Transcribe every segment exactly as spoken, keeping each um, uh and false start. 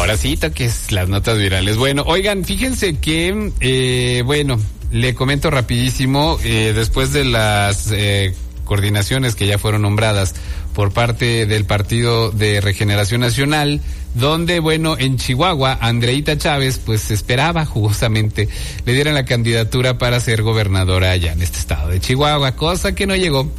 Ahora sí, toques las notas virales. Bueno, oigan, fíjense que, eh, bueno, le comento rapidísimo, eh, después de las eh, coordinaciones que ya fueron nombradas por parte del Partido de Regeneración Nacional, donde, bueno, en Chihuahua, Andreita Chávez, pues esperaba jugosamente le dieran la candidatura para ser gobernadora allá en este estado de Chihuahua, cosa que no llegó.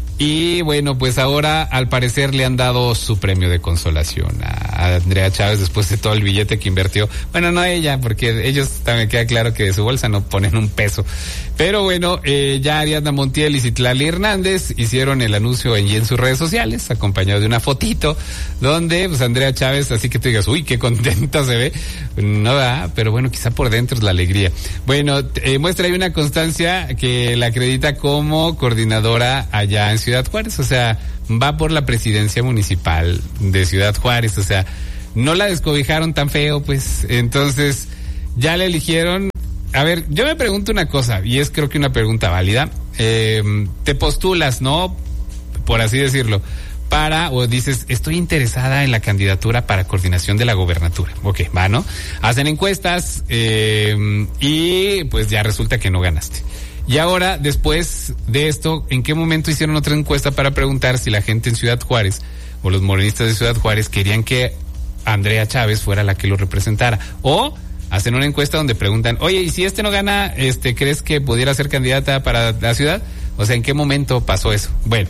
Y bueno, pues ahora al parecer le han dado su premio de consolación a Andrea Chávez después de todo el billete que invirtió. Bueno, no ella, porque ellos también queda claro que de su bolsa no ponen un peso. Pero bueno, eh, ya Ariadna Montiel y Citlali Hernández hicieron el anuncio en, en sus redes sociales, acompañado de una fotito, donde pues Andrea Chávez, así que tú digas, uy, qué contenta se ve. No da, pero bueno, quizá por dentro es la alegría. Bueno, eh, muestra ahí una constancia que la acredita como coordinadora allá en Ciudad Juárez, o sea, va por la presidencia municipal de Ciudad Juárez, o sea, no la descobijaron tan feo, pues, entonces, ya la eligieron. A ver, yo me pregunto una cosa, y es creo que una pregunta válida, eh, te postulas, ¿no? Por así decirlo, para, o dices, estoy interesada en la candidatura para coordinación de la gobernatura, ok, va, ¿no? Hacen encuestas, eh, y pues ya resulta que no ganaste. Y ahora, después de esto, ¿en qué momento hicieron otra encuesta para preguntar si la gente en Ciudad Juárez o los morenistas de Ciudad Juárez querían que Andrea Chávez fuera la que lo representara? O hacen una encuesta donde preguntan, oye, ¿y si este no gana, este, crees que pudiera ser candidata para la ciudad? O sea, ¿en qué momento pasó eso? Bueno,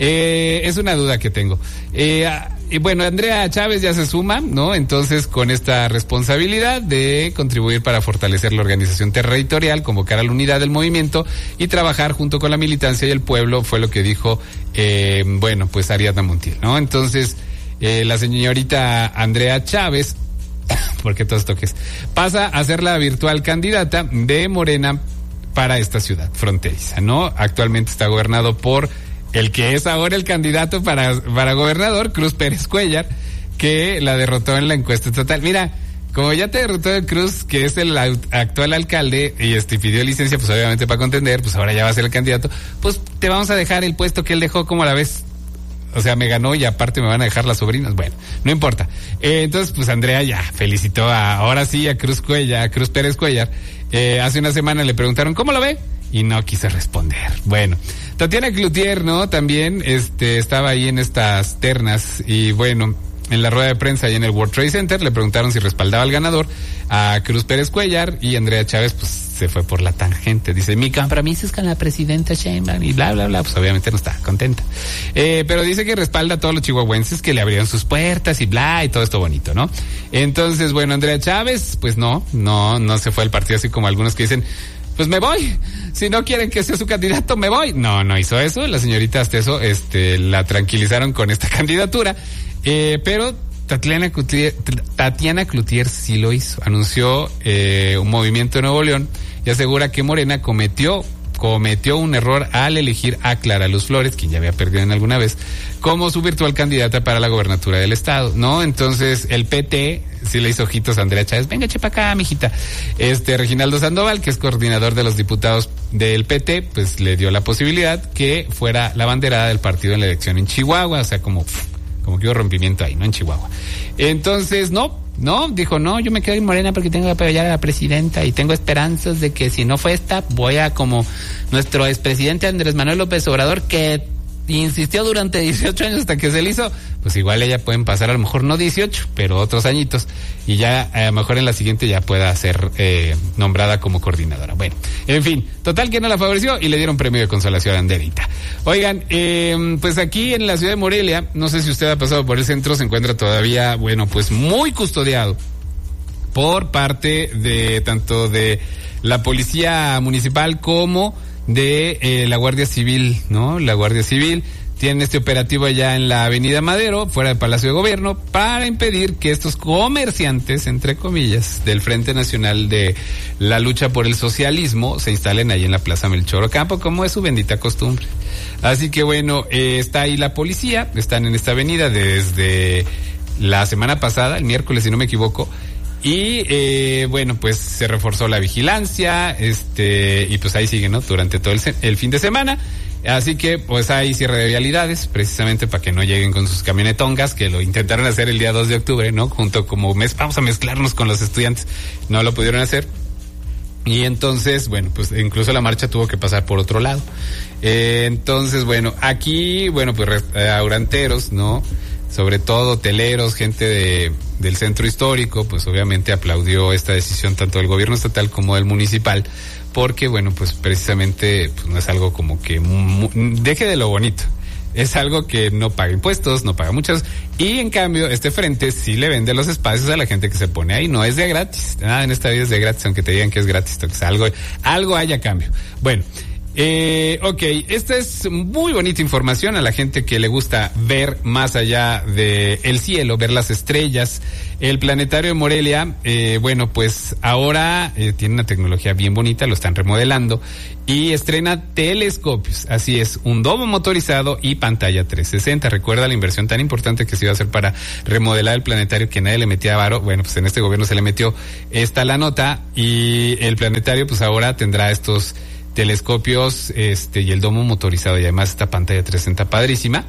eh, es una duda que tengo. Eh, Y bueno, Andrea Chávez ya se suma, ¿no? Entonces, con esta responsabilidad de contribuir para fortalecer la organización territorial, convocar a la unidad del movimiento y trabajar junto con la militancia y el pueblo, fue lo que dijo, eh, bueno, pues Ariadna Montiel, ¿no? Entonces, eh, la señorita Andrea Chávez, ¿por qué todos toques? Pasa a ser la virtual candidata de Morena para esta ciudad fronteriza, ¿no? Actualmente está gobernado por el que es ahora el candidato para, para gobernador, Cruz Pérez Cuellar, que la derrotó en la encuesta estatal. Mira, como ya te derrotó el Cruz, que es el actual alcalde, y este pidió licencia, pues obviamente para contender, pues ahora ya va a ser el candidato, pues te vamos a dejar el puesto que él dejó, como a la vez. O sea, me ganó y aparte me van a dejar las sobrinas. Bueno, no importa. Eh, entonces, pues Andrea ya felicitó a, ahora sí a Cruz Cuellar, a Cruz Pérez Cuellar. Eh, hace una semana le preguntaron, ¿cómo lo ve? Y no quiso responder. Bueno, Tatiana Cloutier, ¿no? También, este, estaba ahí en estas ternas y bueno, en la rueda de prensa ahí en el World Trade Center le preguntaron si respaldaba al ganador, a Cruz Pérez Cuellar, y Andrea Chávez, pues, se fue por la tangente. Dice, mi compromiso es con la presidenta Sheinbaum y bla, bla, bla. Pues obviamente no está contenta. Eh, pero dice que respalda a todos los chihuahuenses que le abrieron sus puertas y bla, y todo esto bonito, ¿no? Entonces, bueno, Andrea Chávez, pues no, no, no se fue al partido así como algunos que dicen, pues me voy, si no quieren que sea su candidato, me voy. No, no hizo eso, la señorita hasta eso, este, la tranquilizaron con esta candidatura, eh, pero Tatiana Cloutier, Tatiana Cloutier sí lo hizo, anunció eh, un movimiento de Nuevo León y asegura que Morena cometió cometió un error al elegir a Clara Luz Flores, quien ya había perdido en alguna vez, como su virtual candidata para la gobernatura del estado, ¿no? Entonces, el P T sí le hizo ojitos a Andrea Chávez, venga, chepa acá, mijita. Este, Reginaldo Sandoval, que es coordinador de los diputados del P T, pues le dio la posibilidad que fuera la banderada del partido en la elección en Chihuahua, o sea, como, como que hubo rompimiento ahí, ¿no? En Chihuahua. Entonces, no, no, dijo, no, yo me quedo en Morena porque tengo que apoyar a la presidenta y tengo esperanzas de que si no fue esta, voy a como nuestro expresidente Andrés Manuel López Obrador, que insistió durante dieciocho años hasta que se le hizo, pues igual ella pueden pasar a lo mejor no dieciocho, pero otros añitos, y ya a lo mejor en la siguiente ya pueda ser eh, nombrada como coordinadora. Bueno, en fin, total que no la favoreció y le dieron premio de consolación a Anderita. Oigan, eh, pues aquí en la ciudad de Morelia, no sé si usted ha pasado por el centro, se encuentra todavía, bueno, pues muy custodiado por parte de tanto de la policía municipal como de eh, la Guardia Civil, ¿no? La Guardia Civil tiene este operativo allá en la Avenida Madero, fuera del Palacio de Gobierno, para impedir que estos comerciantes, entre comillas, del Frente Nacional de la Lucha por el Socialismo se instalen ahí en la Plaza Melchor Ocampo, como es su bendita costumbre. Así que bueno, eh, está ahí la policía, están en esta avenida desde la semana pasada, el miércoles si no me equivoco, y eh, bueno, pues se reforzó la vigilancia, este, y pues ahí sigue, ¿no? Durante todo el, el fin de semana. Así que pues hay cierre de vialidades, precisamente para que no lleguen con sus camionetongas, que lo intentaron hacer el día dos de octubre, ¿no? Junto como mes, vamos a mezclarnos con los estudiantes, no lo pudieron hacer. Y entonces, bueno, pues incluso la marcha tuvo que pasar por otro lado. Eh, entonces, bueno, aquí, bueno, pues restauranteros, ¿no? Sobre todo hoteleros, gente de, del centro histórico, pues obviamente aplaudió esta decisión tanto del gobierno estatal como del municipal, porque, bueno, pues precisamente pues no es algo como que mu- deje de lo bonito. Es algo que no paga impuestos, no paga muchos, y en cambio este frente sí le vende los espacios a la gente que se pone ahí, no es de gratis, nada en esta vida es de gratis, aunque te digan que es gratis, que es algo, algo hay a cambio. Bueno, eh, ok, esta es muy bonita información a la gente que le gusta ver más allá de el cielo, ver las estrellas. El planetario de Morelia, eh, bueno, pues ahora eh, tiene una tecnología bien bonita, lo están remodelando y estrena telescopios, así es, un domo motorizado y pantalla trescientos sesenta. Recuerda la inversión tan importante que se iba a hacer para remodelar el planetario, que nadie le metía varo. Bueno, pues en este gobierno se le metió esta la nota, y el planetario pues ahora tendrá estos telescopios este y el domo motorizado, y además esta pantalla trescientos sesenta padrísima,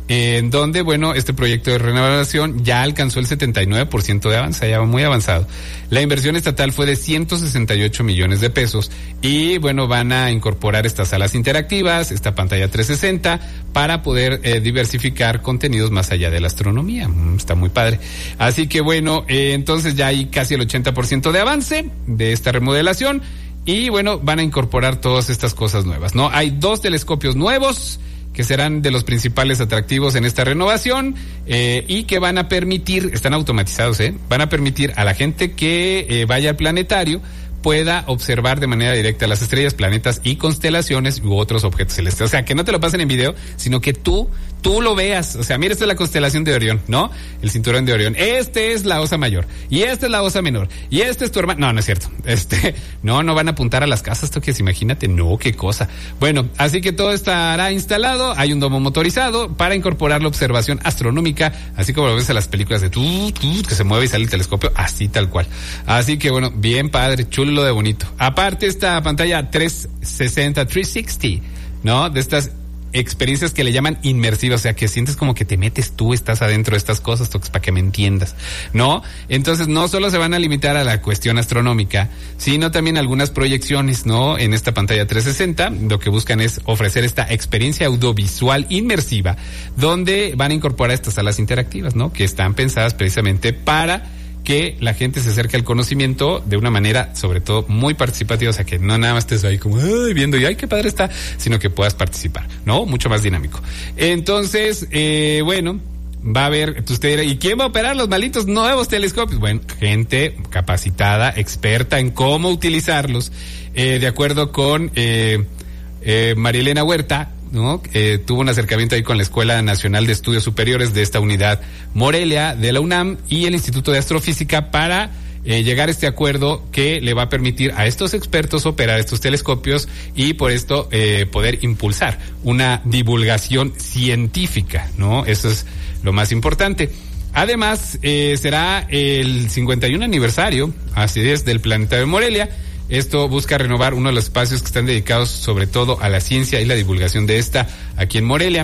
en donde, bueno, este proyecto de renovación ya alcanzó el setenta y nueve por ciento de avance, ya va muy avanzado. La inversión estatal fue de ciento sesenta y ocho millones de pesos y, bueno, van a incorporar estas salas interactivas, esta pantalla trescientos sesenta, para poder eh, diversificar contenidos más allá de la astronomía. Mm, está muy padre. Así que, bueno, eh, entonces ya hay casi el ochenta por ciento de avance de esta remodelación y, bueno, van a incorporar todas estas cosas nuevas, ¿no? Hay dos telescopios nuevos que serán de los principales atractivos en esta renovación, eh, y que van a permitir, están automatizados, eh, van a permitir a la gente que eh, vaya al planetario pueda observar de manera directa las estrellas, planetas y constelaciones u otros objetos celestes. O sea, que no te lo pasen en video, sino que tú, tú lo veas. O sea, mira, esta es la constelación de Orión, ¿no? El cinturón de Orión. Este es la Osa Mayor. Y esta es la Osa Menor. Y este es tu hermano. No, no es cierto. Este, no, no van a apuntar a las casas, toques, imagínate. No, qué cosa. Bueno, así que todo estará instalado. Hay un domo motorizado para incorporar la observación astronómica, así como lo ves en las películas de tú, tú, que se mueve y sale el telescopio, así tal cual. Así que, bueno, bien padre, chulo de bonito. Aparte, esta pantalla trescientos sesenta, trescientos sesenta, ¿no? De estas experiencias que le llaman inmersivas, o sea, que sientes como que te metes tú, estás adentro de estas cosas, toques, para que me entiendas, ¿no? Entonces, no solo se van a limitar a la cuestión astronómica, sino también algunas proyecciones, ¿no? En esta pantalla trescientos sesenta, lo que buscan es ofrecer esta experiencia audiovisual inmersiva, donde van a incorporar estas salas interactivas, ¿no? Que están pensadas precisamente para que la gente se acerque al conocimiento de una manera, sobre todo, muy participativa, o sea, que no nada más estés ahí como, ay, viendo y ay, qué padre está, sino que puedas participar, ¿no? Mucho más dinámico. Entonces, eh, bueno, va a haber, usted dirá, ¿y quién va a operar los malditos nuevos telescopios? Bueno, gente capacitada, experta en cómo utilizarlos, eh, de acuerdo con eh, eh, María Elena Huerta, ¿no? Eh, tuvo un acercamiento ahí con la Escuela Nacional de Estudios Superiores de esta unidad Morelia de la UNAM y el Instituto de Astrofísica para eh, llegar a este acuerdo que le va a permitir a estos expertos operar estos telescopios y por esto eh, poder impulsar una divulgación científica, ¿no? Eso es lo más importante. Además, eh, será el cincuenta y uno aniversario, así es, del Planetario de Morelia. Esto busca renovar uno de los espacios que están dedicados sobre todo a la ciencia y la divulgación de esta aquí en Morelia.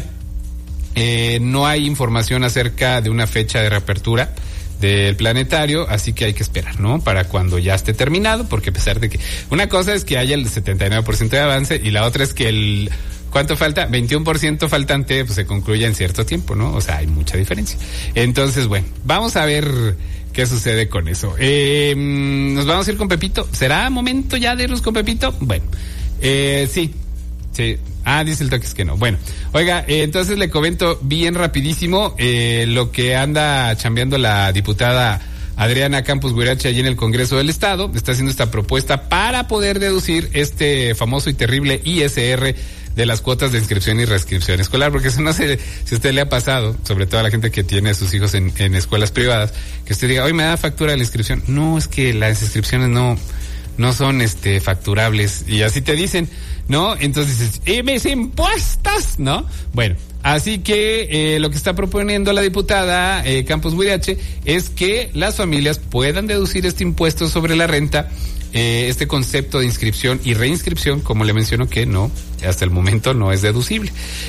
Eh, no hay información acerca de una fecha de reapertura del planetario, así que hay que esperar, ¿no? Para cuando ya esté terminado, porque a pesar de que una cosa es que haya el setenta y nueve por ciento de avance y la otra es que el ¿cuánto falta? veintiuno por ciento faltante, pues se concluya en cierto tiempo, ¿no? O sea, hay mucha diferencia. Entonces, bueno, vamos a ver qué sucede con eso. Eh, nos vamos a ir con Pepito. ¿Será momento ya de irnos con Pepito? Bueno, eh, sí, sí. Ah, dice el Toques que no. Bueno, oiga, eh, entonces le comento bien rapidísimo eh, lo que anda chambeando la diputada Adriana Campos Huirache allí en el Congreso del Estado. Está haciendo esta propuesta para poder deducir este famoso y terrible I S R de las cuotas de inscripción y reinscripción escolar, porque eso no sé si a usted le ha pasado, sobre todo a la gente que tiene a sus hijos en, en escuelas privadas, que usted diga, hoy me da factura de la inscripción. No, es que las inscripciones no, no son este facturables, y así te dicen, ¿no? Entonces dices, ¿y mis impuestos? ¿No? Bueno, así que eh, lo que está proponiendo la diputada eh, Campos Huirache es que las familias puedan deducir este impuesto sobre la renta eh, este concepto de inscripción y reinscripción, como le menciono, que no, hasta el momento no es deducible.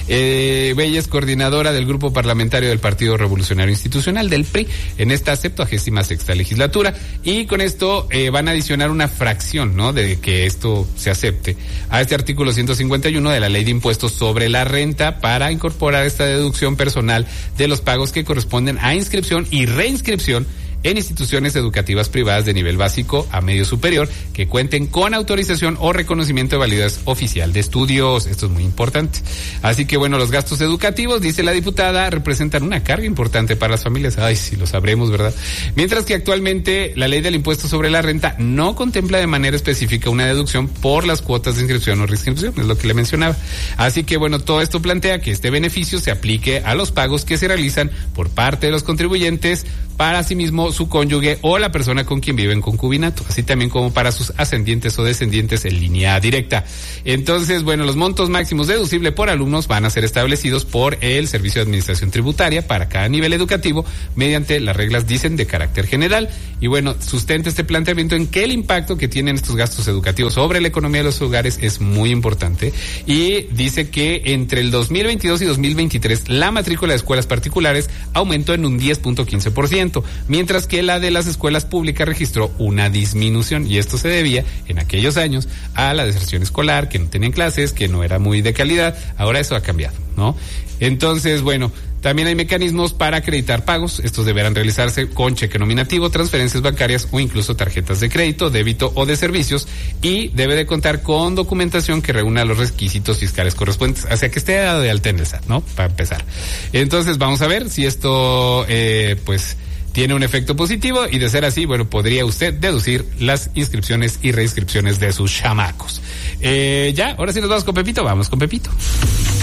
Eh, Bella es coordinadora del Grupo Parlamentario del Partido Revolucionario Institucional, del P R I, en esta septuagésima sexta legislatura, y con esto eh, van a adicionar una fracción, ¿no?, de que esto se acepte a este artículo ciento cincuenta y uno de la Ley de Impuestos sobre la Renta para incorporar esta deducción personal de los pagos que corresponden a inscripción y reinscripción en instituciones educativas privadas de nivel básico a medio superior que cuenten con autorización o reconocimiento de validez oficial de estudios. Esto es muy importante. Así que bueno, los gastos educativos, dice la diputada, representan una carga importante para las familias. Ay, sí, lo sabremos, ¿verdad? Mientras que actualmente la ley del impuesto sobre la renta no contempla de manera específica una deducción por las cuotas de inscripción o reinscripción, es lo que le mencionaba. Así que bueno, todo esto plantea que este beneficio se aplique a los pagos que se realizan por parte de los contribuyentes para sí mismo, su cónyuge o la persona con quien vive en concubinato, así también como para sus ascendientes o descendientes en línea directa. Entonces, bueno, los montos máximos deducibles por alumnos van a ser establecidos por el Servicio de Administración Tributaria para cada nivel educativo mediante las reglas, dicen, de carácter general. Y bueno, sustenta este planteamiento en que el impacto que tienen estos gastos educativos sobre la economía de los hogares es muy importante, y dice que entre el dos mil veintidós y dos mil veintitrés la matrícula de escuelas particulares aumentó en un diez punto quince por ciento, mientras que la de las escuelas públicas registró una disminución, y esto se debía en aquellos años a la deserción escolar, que no tenían clases, que no era muy de calidad. Ahora eso ha cambiado, ¿no? Entonces, bueno, también hay mecanismos para acreditar pagos. Estos deberán realizarse con cheque nominativo, transferencias bancarias o incluso tarjetas de crédito, débito o de servicios, y debe de contar con documentación que reúna los requisitos fiscales correspondientes, o sea que esté dado de alta en el S A T, ¿no? Para empezar. Entonces vamos a ver si esto, eh, pues, tiene un efecto positivo, y de ser así, bueno, podría usted deducir las inscripciones y reinscripciones de sus chamacos. Eh, ya, ahora sí nos vamos con Pepito, vamos con Pepito.